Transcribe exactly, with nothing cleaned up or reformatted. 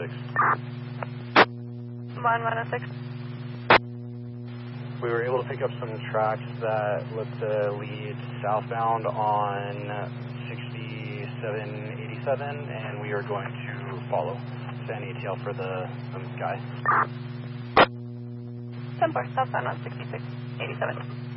six. one one oh six. We were able to pick up some tracks that looked to lead southbound on sixty-seven eighty-seven, and we are going to follow. Send A T L for the um, guy. ten four, southbound on sixty-six eighty-seven.